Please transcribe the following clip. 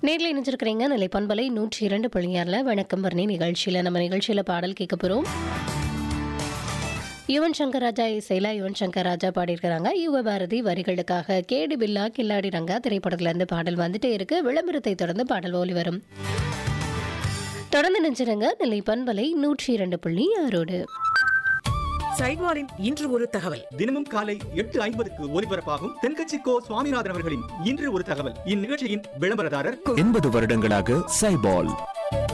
நேர்ல இணைஞ்சிருக்கிறீங்க நிலை பண்பலை 102.6 வணக்கம் வர்ணி நிகழ்ச்சியில நம்ம நிகழ்ச்சியில பாடல் கேட்க போறோம். யுவன் சங்கர் ராஜா இசையில யுவன் சங்கர் ராஜா பாடியிருக்கிறாங்க. யுவ பாரதி வரிகளுக்காக கேடி பில்லா கில்லாடி ரங்கா திரைப்படத்துல இருந்து பாடல் வந்துட்டே இருக்கு. விளம்பரத்தை தொடர்ந்து பாடல் ஓலி வரும். தொடர்ந்து நினைச்சிருங்க நிலை பண்பலை 102.6. சைவாரின் இன்று ஒரு தகவல். தினமும் காலை 8:50க்கு ஒலிபரப்பாகும் தென்கட்சி கோ சுவாமிநாதன் அவர்களின் இன்று ஒரு தகவல். இந்நிகழ்ச்சியின் விளம்பரதாரர் 80 வருடங்களாக சைபால்.